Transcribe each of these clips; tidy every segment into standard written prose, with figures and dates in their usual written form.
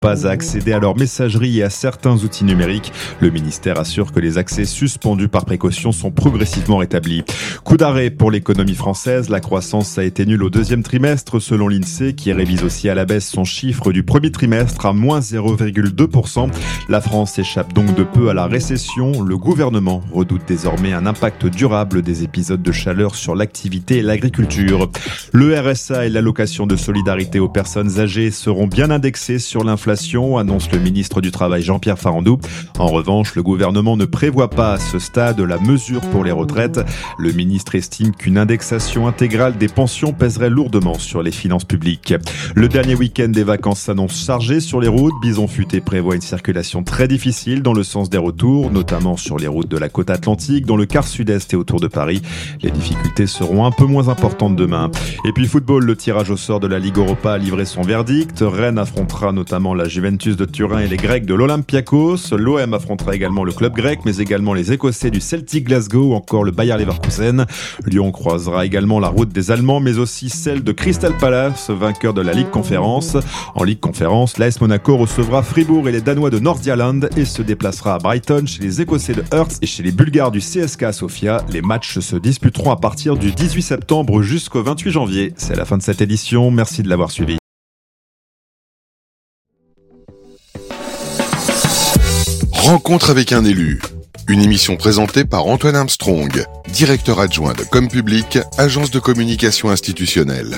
pas à accéder à leur messagerie et à certains outils numériques. Le ministère assure que les accès suspendus par précaution sont progressivement rétablis. Coup d'arrêt pour l'économie française. La croissance a été nulle au deuxième trimestre selon l'INSEE qui révise aussi à la baisse son chiffre du premier trimestre à moins 0,2%. La France échappe donc de peu à la récession. Le gouvernement redoute désormais un impact durable des épisodes de chaleur sur l'activité et l'agriculture. Le RSA et l'allocation de solidarité aux personnes âgées seront bien indexés sur l'inflation, annonce le ministre du Travail Jean-Pierre Farandou. En revanche, le gouvernement ne prévoit pas à ce stade la mesure pour les retraites. Le ministre estime qu'une indexation intégrale des pensions pèserait lourdement sur les finances publiques. Le dernier week-end des vacances s'annonce chargé sur les routes. Bison Futé prévoit une circulation très difficile dans le sens des retours, notamment sur les routes de la côte atlantique, dans le quart sud-est et autour de Paris. Les difficultés seront un peu moins importantes demain. Et puis football, le tirage au sort de la Ligue Europa a livré son verdict. Rennes affrontera notamment la Juventus de Turin et les Grecs de l'Olympiakos. L'OM affrontera également le club grec, mais également les Écossais du Celtic Glasgow ou encore le Bayer Leverkusen. Lyon croisera également la route des Allemands, mais aussi celle de Crystal Palace, vainqueur de la Ligue Conférence. En Ligue Conférence, l'AS Monaco recevra Fribourg et les Danois de Nordirland et se déplacera à Brighton chez les Écossais de Hearts et chez les Bulgares du CSKA Sofia. Les matchs se disputeront à partir du 18 septembre jusqu'au 28 janvier. C'est la fin de cette édition. Merci de l'avoir suivi. Rencontre avec un élu. Une émission présentée par Antoine Armstrong, directeur adjoint de Compublic, agence de communication institutionnelle.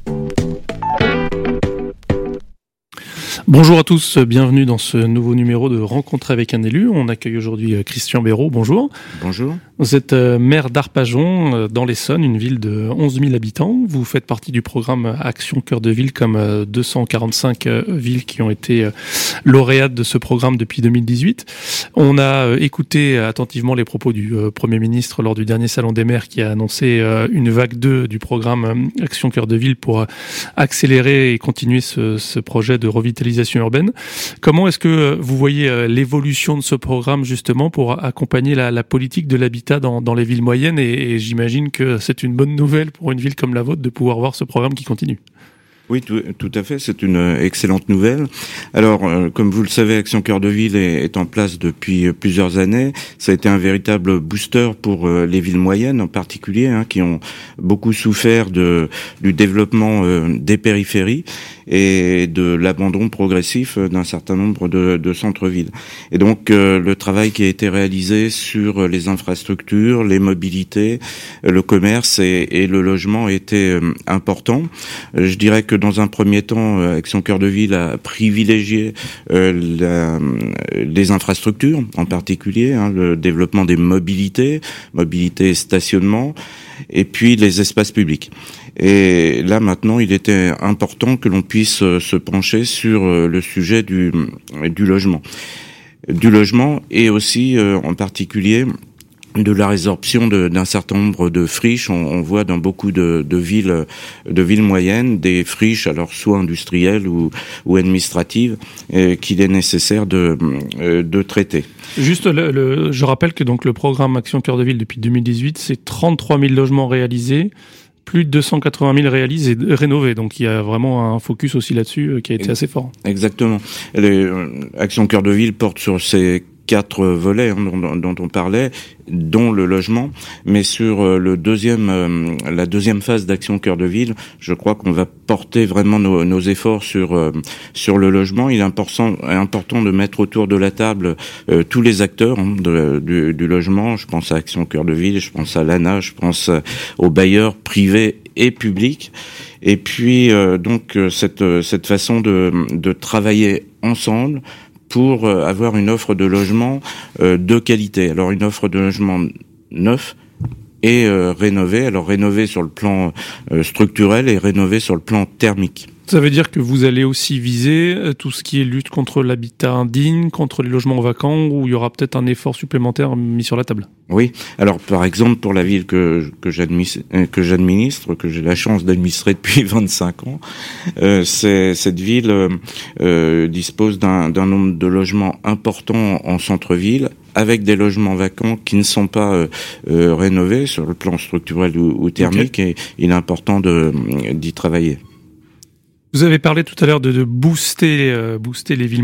Bonjour à tous, bienvenue dans ce nouveau numéro de Rencontre avec un élu. On accueille aujourd'hui Christian Béraud, bonjour. Bonjour. Vous êtes maire d'Arpajon, dans l'Essonne, une ville de 11 000 habitants. Vous faites partie du programme Action Cœur de Ville, comme 245 villes qui ont été lauréates de ce programme depuis 2018. On a écouté attentivement les propos du Premier ministre lors du dernier Salon des maires qui a annoncé une vague 2 du programme Action Cœur de Ville pour accélérer et continuer ce projet de revitalisation urbaine. Comment est-ce que vous voyez l'évolution de ce programme justement pour accompagner la politique de l'habitat dans les villes moyennes et j'imagine que c'est une bonne nouvelle pour une ville comme la vôtre de pouvoir voir ce programme qui continue. Oui, tout à fait, c'est une excellente nouvelle. Alors, comme vous le savez, Action Cœur de Ville est en place depuis plusieurs années. Ça a été un véritable booster pour les villes moyennes en particulier, qui ont beaucoup souffert du développement des périphéries et de l'abandon progressif d'un certain nombre de centres-villes. Et donc, le travail qui a été réalisé sur les infrastructures, les mobilités, le commerce et le logement était important. Je dirais que dans un premier temps, Action Cœur de Ville a privilégié les infrastructures, en particulier, le développement des mobilités et stationnement, et puis les espaces publics. Et là, maintenant, il était important que l'on puisse se pencher sur le sujet du logement. Du logement et aussi, en particulier, de la résorption d'un certain nombre de friches. On voit dans beaucoup de villes moyennes des friches, alors soit industrielles ou administratives, qu'il est nécessaire de traiter. Juste, je rappelle que donc le programme Action Cœur de Ville depuis 2018, c'est 33 000 logements réalisés, plus de 280 000 réalisés et rénovés. Donc il y a vraiment un focus aussi là-dessus qui a été assez fort. Exactement. Action Cœur de Ville porte sur ces 4 volets dont on parlait, dont le logement, mais sur la deuxième phase d'Action Cœur de Ville, je crois qu'on va porter vraiment nos efforts sur le logement. Il est important de mettre autour de la table tous les acteurs du logement. Je pense à Action Cœur de Ville, je pense à l'ANA, je pense aux bailleurs privés et publics. Et puis donc cette façon de travailler ensemble pour avoir une offre de logement de qualité. Alors une offre de logement neuf et rénové. Alors rénové sur le plan structurel et rénové sur le plan thermique. Ça veut dire que vous allez aussi viser tout ce qui est lutte contre l'habitat indigne, contre les logements vacants, où il y aura peut-être un effort supplémentaire mis sur la table. Oui. Alors, par exemple, pour la ville que j'administre, que j'ai la chance d'administrer depuis 25 ans, cette ville dispose d'un nombre de logements importants en centre-ville, avec des logements vacants qui ne sont pas rénovés sur le plan structurel ou thermique, okay. Et il est important d'y travailler. Vous avez parlé tout à l'heure de booster les villes